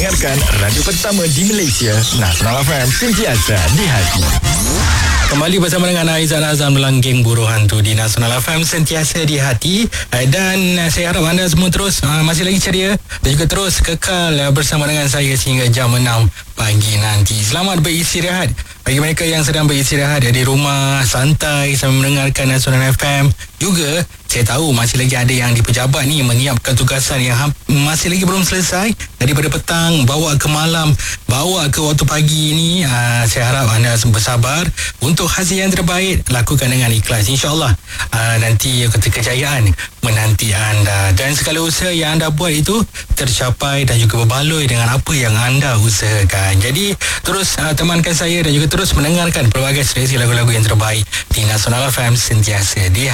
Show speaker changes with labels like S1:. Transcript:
S1: dengarkan radio pertama di Malaysia, Nasional FM, sentiasa di hati.
S2: Kembali bersama dengan Aizat Azam dalam geng Buruh Hantu di Nasional FM, sentiasa di hati. Dan saya harap anda semua terus masih lagi ceria dan juga terus kekal bersama dengan saya sehingga jam 6 pagi nanti. Selamat beristirahat bagi mereka yang sedang beristirahat di rumah, santai sambil mendengarkan Nasional FM. Juga saya tahu masih lagi ada yang di pejabat ni menyiapkan tugasan yang masih lagi belum selesai, daripada petang bawa ke malam, bawa ke waktu pagi ni. Saya harap anda bersabar untuk hasil yang terbaik, lakukan dengan ikhlas. InsyaAllah nanti kejayaan menanti anda, dan segala usaha yang anda buat itu tercapai dan juga berbaloi dengan apa yang anda usahakan. Jadi terus temankan saya dan juga terus mendengarkan pelbagai seleksi lagu-lagu yang terbaik di Nasional FM, sentiasa di